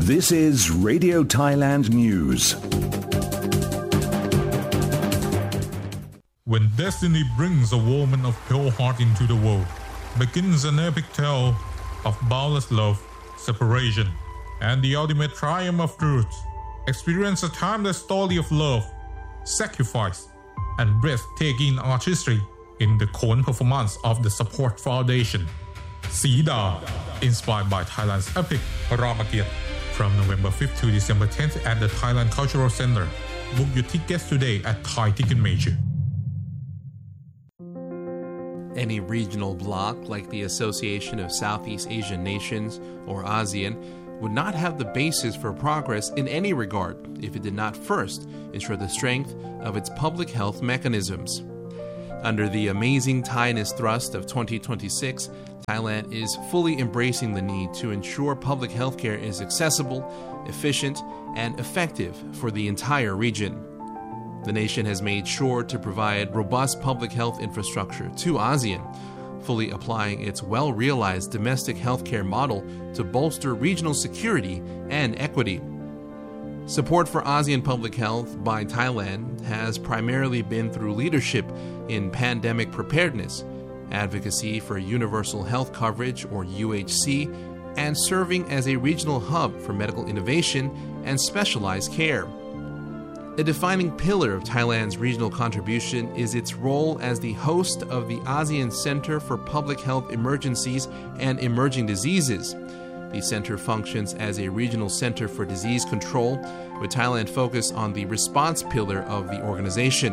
This is Radio Thailand News. When destiny brings a woman of pure heart into the world, begins an epic tale of boundless love, separation, and the ultimate triumph of truth. Experience a timeless story of love, sacrifice, and breathtaking artistry in the Khon performance of the Support Foundation. Sida, inspired by Thailand's epic Ramakiat, from November 5th to December 10th at the Thailand Cultural Center. Book your tickets today at Thai Ticketmaster. Any regional bloc like the Association of Southeast Asian Nations, or ASEAN, would not have the basis for progress in any regard if it did not first ensure the strength of its public health mechanisms. Under the Amazing Thainess thrust of 2026, Thailand is fully embracing the need to ensure public health care is accessible, efficient, and effective for the entire region. The nation has made sure to provide robust public health infrastructure to ASEAN, fully applying its well-realized domestic healthcare model to bolster regional security and equity. Support for ASEAN public health by Thailand has primarily been through leadership in pandemic preparedness, advocacy for universal health coverage, or UHC, and serving as a regional hub for medical innovation and specialized care. A defining pillar of Thailand's regional contribution is its role as the host of the ASEAN Center for Public Health Emergencies and Emerging Diseases. The center functions as a regional center for disease control, with Thailand focus on the response pillar of the organization.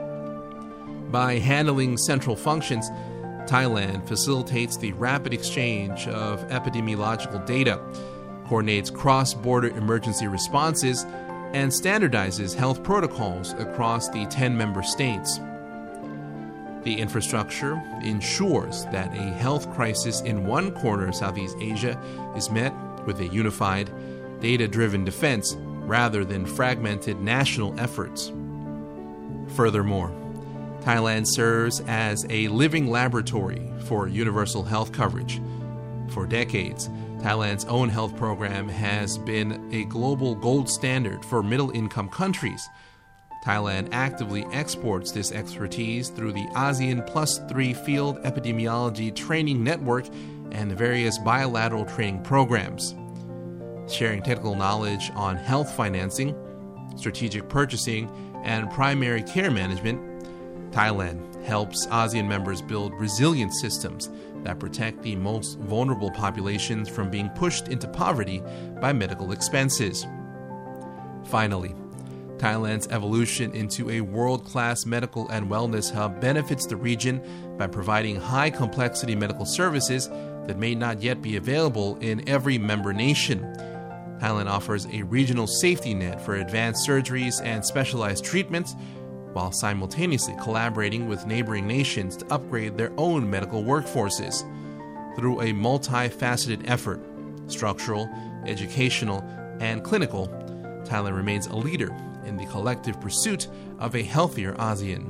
By handling central functions, Thailand facilitates the rapid exchange of epidemiological data, coordinates cross-border emergency responses, and standardizes health protocols across the 10 member states. The infrastructure ensures that a health crisis in one corner of Southeast Asia is met with a unified, data-driven defense rather than fragmented national efforts. Furthermore, Thailand serves as a living laboratory for universal health coverage. For decades, Thailand's own health program has been a global gold standard for middle-income countries. Thailand actively exports this expertise through the ASEAN Plus 3 Field Epidemiology Training Network and various bilateral training programs. Sharing technical knowledge on health financing, strategic purchasing, and primary care management, Thailand helps ASEAN members build resilient systems that protect the most vulnerable populations from being pushed into poverty by medical expenses. Finally, Thailand's evolution into a world-class medical and wellness hub benefits the region by providing high-complexity medical services that may not yet be available in every member nation. Thailand offers a regional safety net for advanced surgeries and specialized treatments, while simultaneously collaborating with neighboring nations to upgrade their own medical workforces. Through a multifaceted effort, structural, educational, and clinical, Thailand remains a leader in the collective pursuit of a healthier ASEAN.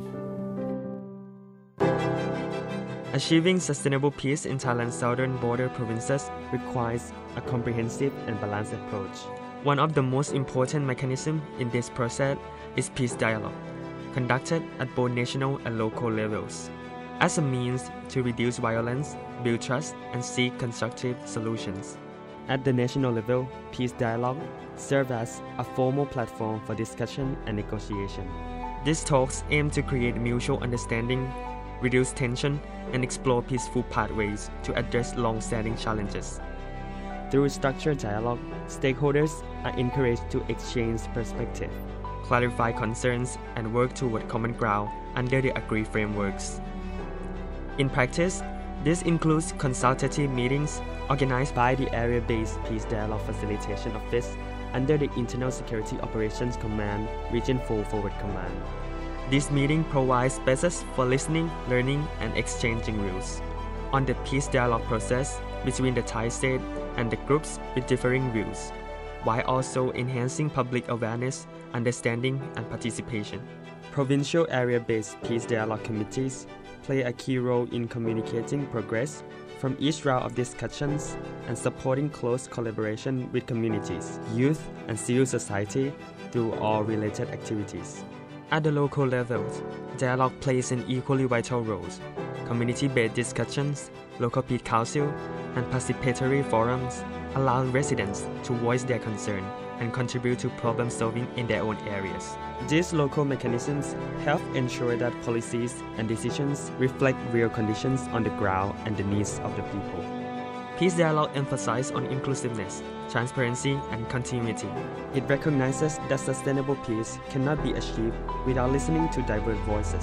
Achieving sustainable peace in Thailand's southern border provinces requires a comprehensive and balanced approach. One of the most important mechanisms in this process is peace dialogue, conducted at both national and local levels, as a means to reduce violence, build trust, and seek constructive solutions. At the national level, peace dialogue serves as a formal platform for discussion and negotiation. These talks aim to create mutual understanding, reduce tension, and explore peaceful pathways to address long-standing challenges. Through structured dialogue, stakeholders are encouraged to exchange perspectives, clarify concerns, and work toward common ground under the agreed frameworks. In practice, this includes consultative meetings organized by the Area-Based Peace Dialogue Facilitation Office under the Internal Security Operations Command, Region 4 Forward Command. This meeting provides spaces for listening, learning, and exchanging views on the peace dialogue process between the Thai state and the groups with differing views, while also enhancing public awareness, understanding, and participation. Provincial area-based peace dialogue committees play a key role in communicating progress, from each round of discussions and supporting close collaboration with communities, youth, and civil society through all related activities. At the local level, dialogue plays an equally vital role. Community-based discussions, local peace council, and participatory forums allow residents to voice their concern and contribute to problem solving in their own areas. These local mechanisms help ensure that policies and decisions reflect real conditions on the ground and the needs of the people. Peace dialogue emphasizes on inclusiveness, transparency, and continuity. It recognizes that sustainable peace cannot be achieved without listening to diverse voices.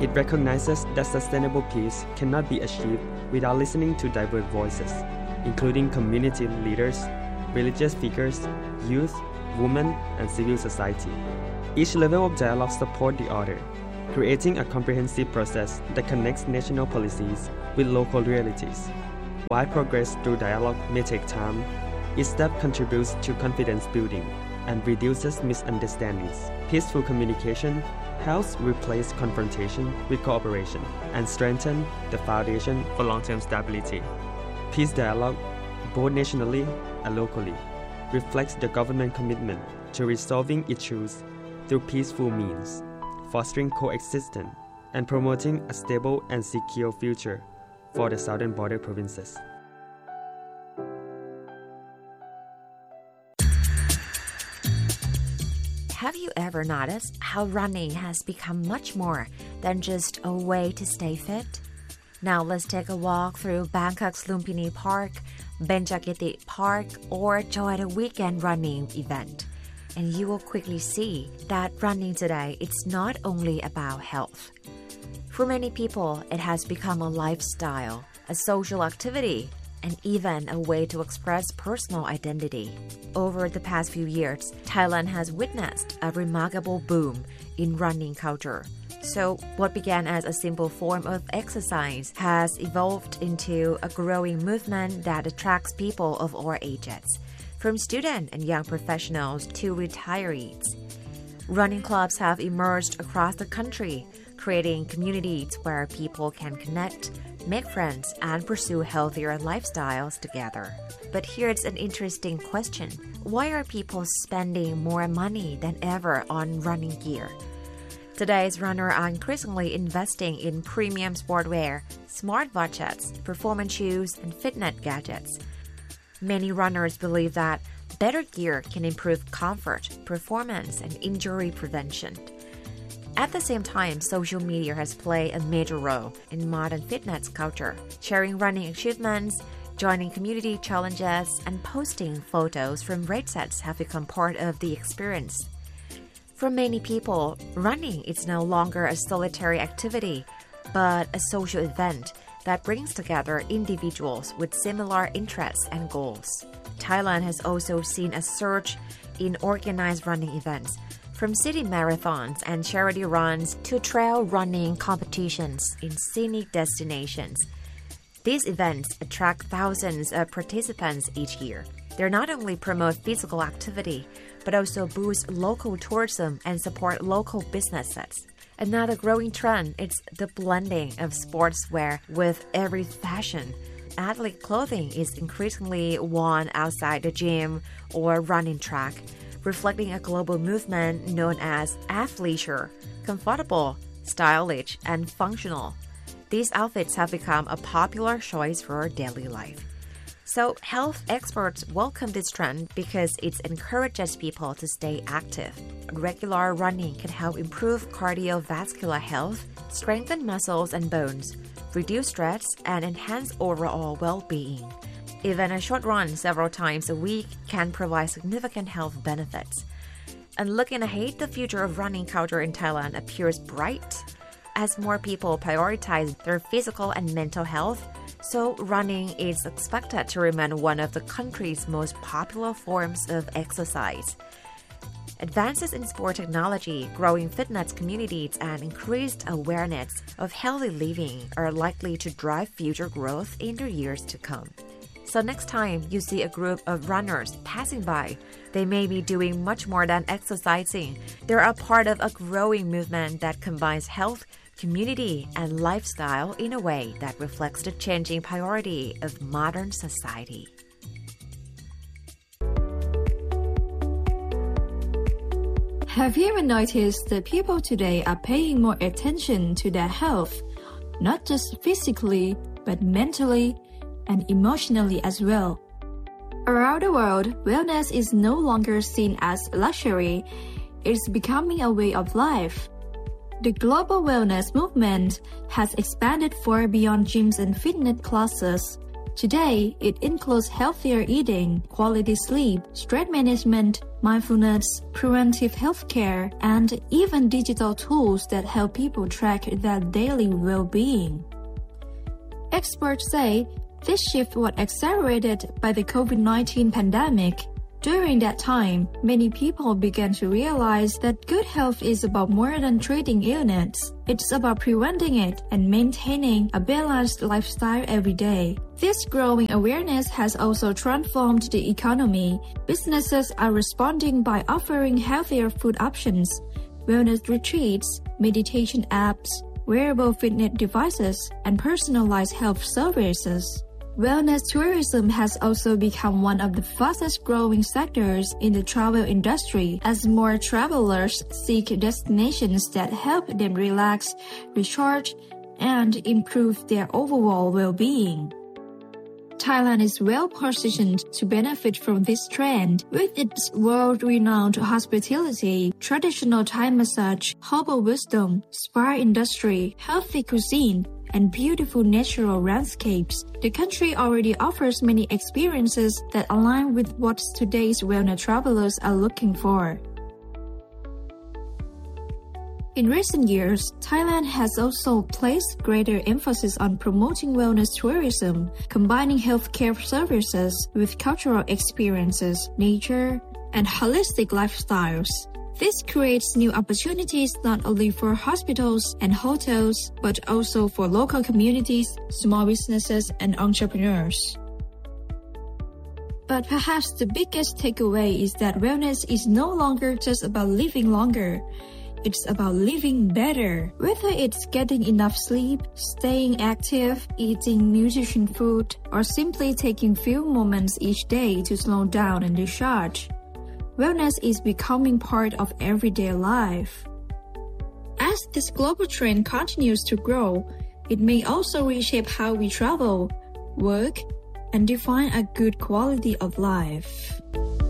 Including community leaders, religious figures, youth, women, and civil society. Each level of dialogue supports the other, creating a comprehensive process that connects national policies with local realities. While progress through dialogue may take time, each step contributes to confidence building and reduces misunderstandings. Peaceful communication helps replace confrontation with cooperation and strengthen the foundation for long-term stability. Peace dialogue, both nationally and locally, reflects the government's commitment to resolving issues through peaceful means, fostering coexistence, and promoting a stable and secure future for the southern border provinces. Have you ever noticed how running has become much more than just a way to stay fit? Now let's take a walk through Bangkok's Lumpini Park, Benjakiti Park, or join a weekend running event. And you will quickly see that running today is not only about health. For many people, it has become a lifestyle, a social activity, and even a way to express personal identity. Over the past few years, Thailand has witnessed a remarkable boom in running culture. So, what began as a simple form of exercise has evolved into a growing movement that attracts people of all ages, from students and young professionals to retirees. Running clubs have emerged across the country, creating communities where people can connect, make friends, and pursue healthier lifestyles together. But here's an interesting question. Why are people spending more money than ever on running gear? Today's runners are increasingly investing in premium sportwear, smartwatches, performance shoes, and fitness gadgets. Many runners believe that better gear can improve comfort, performance, and injury prevention. At the same time, social media has played a major role in modern fitness culture, sharing running achievements, joining community challenges, and posting photos from race sets have become part of the experience. For many people, running is no longer a solitary activity, but a social event that brings together individuals with similar interests and goals. Thailand has also seen a surge in organized running events, from city marathons and charity runs to trail running competitions in scenic destinations. These events attract thousands of participants each year. They not only promote physical activity, but also boost local tourism and support local businesses. Another growing trend is the blending of sportswear with every fashion. Athlete clothing is increasingly worn outside the gym or running track, reflecting a global movement known as athleisure, comfortable, stylish, and functional. These outfits have become a popular choice for daily life. So, health experts welcome this trend because it encourages people to stay active. Regular running can help improve cardiovascular health, strengthen muscles and bones, reduce stress, and enhance overall well-being. Even a short run several times a week can provide significant health benefits. And looking ahead, the future of running culture in Thailand appears bright. As more people prioritize their physical and mental health, so running is expected to remain one of the country's most popular forms of exercise. Advances in sport technology, growing fitness communities, and increased awareness of healthy living are likely to drive future growth in the years to come. So next time you see a group of runners passing by, they may be doing much more than exercising. They are part of a growing movement that combines health, community, and lifestyle in a way that reflects the changing priority of modern society. Have you ever noticed that people today are paying more attention to their health, not just physically, but mentally and emotionally as well? Around the world, wellness is no longer seen as luxury, it's becoming a way of life. The global wellness movement has expanded far beyond gyms and fitness classes. Today, it includes healthier eating, quality sleep, stress management, mindfulness, preventive healthcare, and even digital tools that help people track their daily well-being. Experts say this shift was accelerated by the COVID-19 pandemic. During that time, many people began to realize that good health is about more than treating illness. It's about preventing it and maintaining a balanced lifestyle every day. This growing awareness has also transformed the economy. Businesses are responding by offering healthier food options, wellness retreats, meditation apps, wearable fitness devices, and personalized health services. Wellness tourism has also become one of the fastest-growing sectors in the travel industry as more travelers seek destinations that help them relax, recharge, and improve their overall well-being. Thailand is well-positioned to benefit from this trend with its world-renowned hospitality, traditional Thai massage, herbal wisdom, spa industry, healthy cuisine, and beautiful natural landscapes. The country already offers many experiences that align with what today's wellness travelers are looking for. In recent years, Thailand has also placed greater emphasis on promoting wellness tourism, combining healthcare services with cultural experiences, nature, and holistic lifestyles. This creates new opportunities not only for hospitals and hotels, but also for local communities, small businesses, and entrepreneurs. But perhaps the biggest takeaway is that wellness is no longer just about living longer. It's about living better. Whether it's getting enough sleep, staying active, eating nutritious food, or simply taking few moments each day to slow down and recharge. Wellness is becoming part of everyday life. As this global trend continues to grow, it may also reshape how we travel, work, and define a good quality of life.